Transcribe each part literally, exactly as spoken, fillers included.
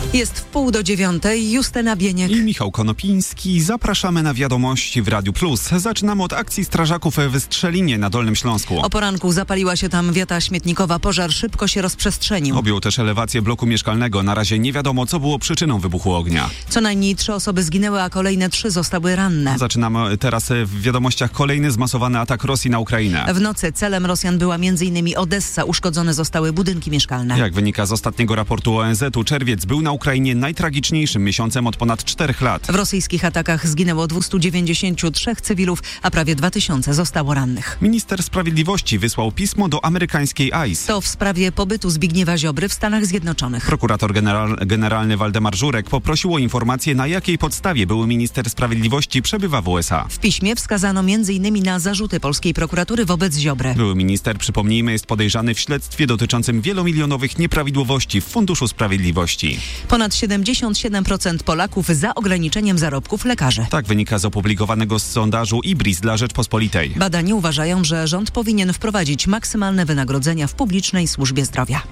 Jest w pół do dziewiątej. Justyna Bieniek i Michał Konopiński. Zapraszamy na wiadomości w Radiu Plus. Zaczynamy od akcji strażaków w Strzelinie na Dolnym Śląsku. O poranku zapaliła się tam wiata śmietnikowa. Pożar szybko się rozprzestrzenił. Objął też elewację bloku mieszkalnego. Na razie nie wiadomo, co było przyczyną wybuchu ognia. Co najmniej trzy osoby zginęły, a kolejne trzy zostały ranne. Zaczynamy teraz w wiadomościach kolejny zmasowany atak Rosji na Ukrainę. W nocy celem Rosjan była między innymi Odessa. Uszkodzone zostały budynki mieszkalne. Jak wynika z ostatniego raportu O N Z u, czerwiec był na Ukrainie najtragiczniejszym miesiącem od ponad czterech lat. W rosyjskich atakach zginęło dwieście dziewięćdziesiąt trzy cywilów, a prawie dwa tysiące zostało rannych. Minister Sprawiedliwości wysłał pismo do amerykańskiej I C E. To w sprawie pobytu Zbigniewa Ziobry w Stanach Zjednoczonych. Prokurator general, generalny Waldemar Żurek poprosił o informację, na jakiej podstawie były minister Sprawiedliwości przebywa w U S A. W piśmie wskazano między innymi na zarzuty polskiej prokuratury wobec Ziobry. Były minister, przypomnijmy, jest podejrzany w śledztwie dotyczącym wielomilionowych nieprawidłowości w Funduszu Sprawiedliwości. Ponad siedemdziesiąt siedem procent Polaków za ograniczeniem zarobków lekarzy. Tak wynika z opublikowanego sondażu I B R I S dla Rzeczpospolitej. Badani uważają, że rząd powinien wprowadzić maksymalne wynagrodzenia w publicznej służbie zdrowia.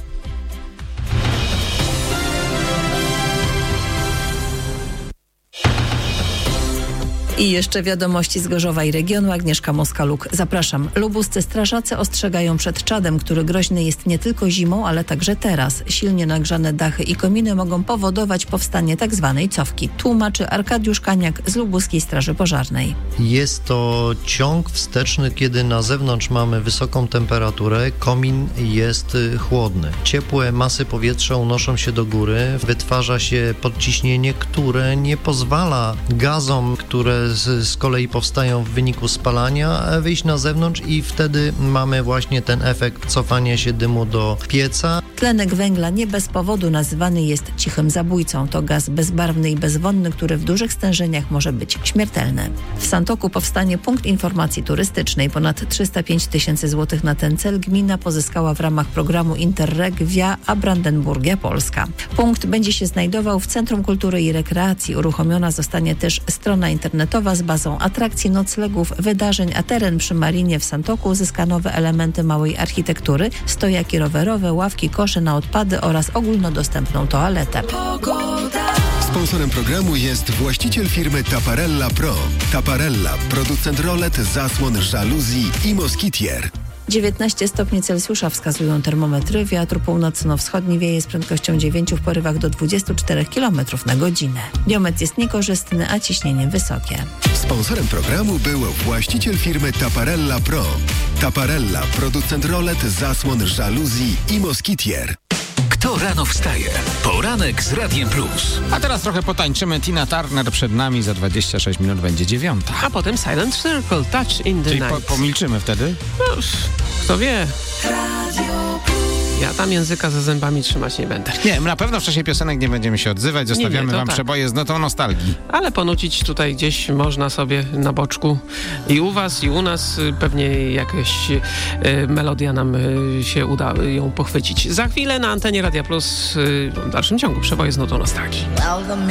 I jeszcze wiadomości z Gorzowa i regionu. Agnieszka Moskaluk. Zapraszam. Lubuscy strażacy ostrzegają przed czadem, który groźny jest nie tylko zimą, ale także teraz. Silnie nagrzane dachy i kominy mogą powodować powstanie tzw. cofki. Tłumaczy Arkadiusz Kaniak z Lubuskiej Straży Pożarnej. Jest to ciąg wsteczny, kiedy na zewnątrz mamy wysoką temperaturę, komin jest chłodny. Ciepłe masy powietrza unoszą się do góry, wytwarza się podciśnienie, które nie pozwala gazom, które Z, z kolei powstają w wyniku spalania, wyjść na zewnątrz i wtedy mamy właśnie ten efekt cofania się dymu do pieca. Tlenek węgla nie bez powodu nazywany jest cichym zabójcą. To gaz bezbarwny i bezwonny, który w dużych stężeniach może być śmiertelny. W Santoku powstanie punkt informacji turystycznej. Ponad trzysta pięć tysięcy złotych na ten cel gmina pozyskała w ramach programu Interreg Via a Brandenburgia Polska. Punkt będzie się znajdował w Centrum Kultury i Rekreacji. Uruchomiona zostanie też strona internetowa z bazą atrakcji, noclegów, wydarzeń, a teren przy Marinie w Santoku uzyska nowe elementy małej architektury, stojaki rowerowe, ławki, kosze na odpady oraz ogólnodostępną toaletę. Sponsorem programu jest właściciel firmy Taparella Pro. Taparella, producent rolet, zasłon, żaluzji i moskitier. dziewiętnaście stopni Celsjusza wskazują termometry. Wiatr północno-wschodni wieje z prędkością dziewięć w porywach do dwudziestu czterech kilometrów na godzinę. Biometr jest niekorzystny, a ciśnienie wysokie. Sponsorem programu był właściciel firmy Taparella Pro. Taparella, producent rolet, zasłon, żaluzji i moskitier. Kto rano wstaje? Poranek z Radiem Plus. A teraz trochę potańczymy. Tina Turner przed nami, za dwadzieścia sześć minut będzie dziewiąta. A potem Silent Circle, Touch in the Czyli Night. po, pomilczymy wtedy? No, kto wie. Ja tam języka za zębami trzymać nie będę. Nie, na pewno wcześniej piosenek nie będziemy się odzywać. Zostawiamy nie, nie, wam tak. przeboje z notą nostalgii. Ale ponucić tutaj gdzieś można sobie na boczku. I u was, i u nas pewnie jakaś y, melodia nam y, się uda ją pochwycić. Za chwilę na antenie Radia Plus y, w dalszym ciągu przeboje z notą nostalgii.